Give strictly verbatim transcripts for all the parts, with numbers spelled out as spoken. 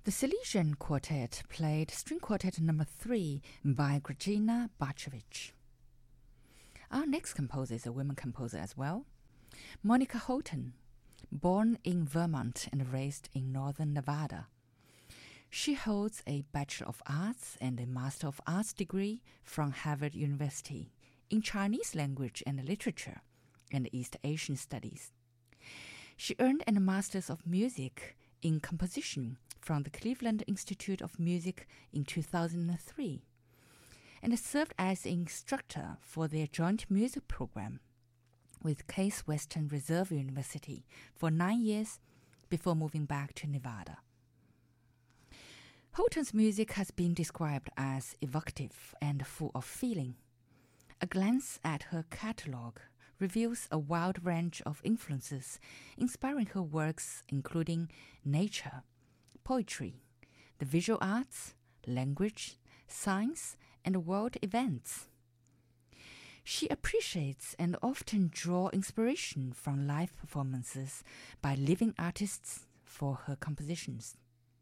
The Silesian Quartet played String Quartet number three by Grażyna Bacewicz. Our next composer is a women composer as well, Monica Houghton, born in Vermont and raised in northern Nevada. She holds a Bachelor of Arts and a Master of Arts degree from Harvard University in Chinese language and literature and East Asian studies. She earned a Master's of Music in Composition from the Cleveland Institute of Music in two thousand three and served as an instructor for their joint music program with Case Western Reserve University for nine years before moving back to Nevada. Houghton's music has been described as evocative and full of feeling. A glance at her catalog reveals a wide range of influences inspiring her works, including nature, poetry, the visual arts, language, science, and world events. She appreciates and often draws inspiration from live performances by living artists for her compositions.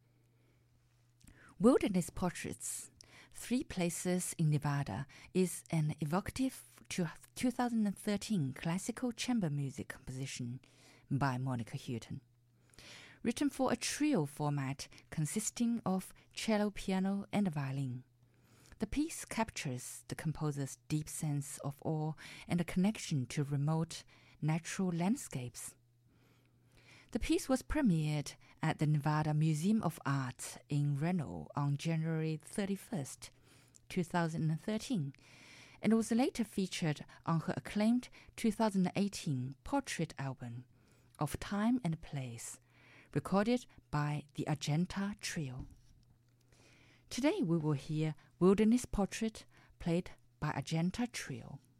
Wilderness Portraits, Three Places in Nevada, is an evocative two thousand thirteen classical chamber music composition by Monica Houghton, written for a trio format consisting of cello, piano, and violin. The piece captures the composer's deep sense of awe and a connection to remote natural landscapes. The piece was premiered at the Nevada Museum of Art in Reno on January thirty-first, two thousand thirteen, and was later featured on her acclaimed two thousand eighteen portrait album, Of Time and Place, recorded by the Argenta Trio. Today we will hear Wilderness Portrait played by Argenta Trio.